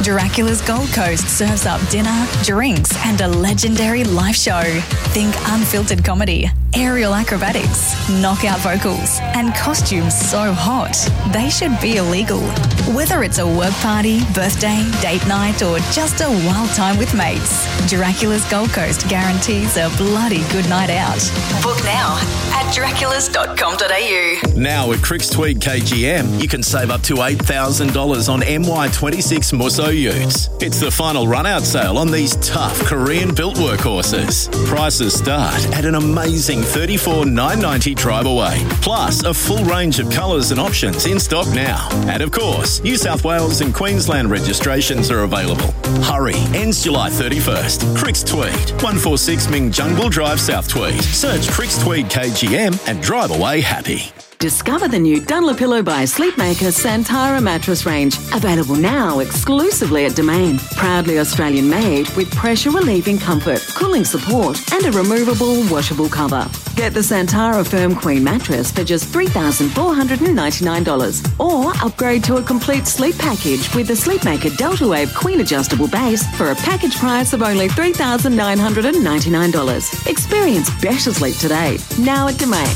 Dracula's Gold Coast serves up dinner, drinks, and a legendary live show. Think unfiltered comedy, aerial acrobatics, knockout vocals, and costumes so hot they should be illegal. Whether it's a work party, birthday, date night, or just a wild time with mates, Dracula's Gold Coast guarantees a bloody good night out. Book now at draculas.com.au. Now at Cricks Tweed KGM, you can save up to $8,000 on MY26 Musso utes. It's the final run-out sale on these tough Korean-built workhorses. Prices start at an amazing $34,990 drive away. Plus, a full range of colours and options in stock now. And of course, New South Wales and Queensland registrations are available. Hurry, ends July 31st. Cricks Tweed, 146 Ming Jungle Drive, South Tweed. Search Cricks Tweed KGM and drive away happy. Discover the new Dunlopillo by Sleepmaker Santara mattress range. Available now exclusively at Domain. Proudly Australian made with pressure relieving comfort, cooling support and a removable washable cover. Get the Santara Firm Queen mattress for just $3,499 or upgrade to a complete sleep package with the Sleepmaker Delta Wave Queen adjustable base for a package price of only $3,999. Experience better sleep today. Now at Domain.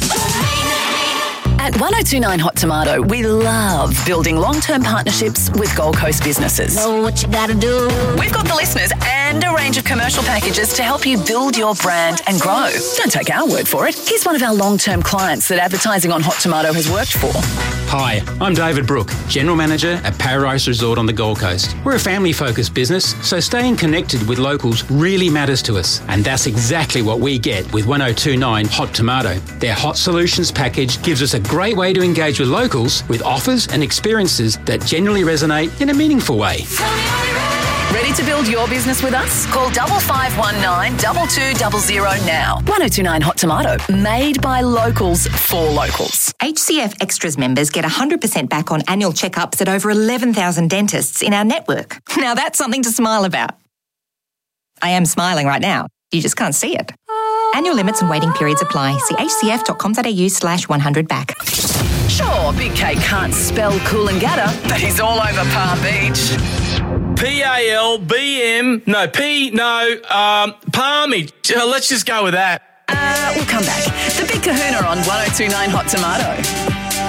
At 1029 Hot Tomato, we love building long-term partnerships with Gold Coast businesses. Know what you gotta do. We've got the listeners and a range of commercial packages to help you build your brand and grow. Don't take our word for it. Here's one of our long-term clients that advertising on Hot Tomato has worked for. Hi, I'm David Brooke, General Manager at Paradise Resort on the Gold Coast. We're a family-focused business, so staying connected with locals really matters to us. And that's exactly what we get with 1029 Hot Tomato. Their Hot Solutions package gives us a great way to engage with locals with offers and experiences that genuinely resonate in a meaningful way. Ready to build your business with us? Call 5519 2200 now. 1029 Hot Tomato, made by locals for locals. HCF Extras members get 100% back on annual checkups at over 11,000 dentists in our network. Now that's something to smile about. I am smiling right now. You just can't see it. Annual limits and waiting periods apply. See hcf.com.au/100back. Sure, Big K can't spell Coolangatta, but he's all over Palm Beach. Palmy. Let's just go with that. We'll come back. The Big Kahuna on 1029 Hot Tomato.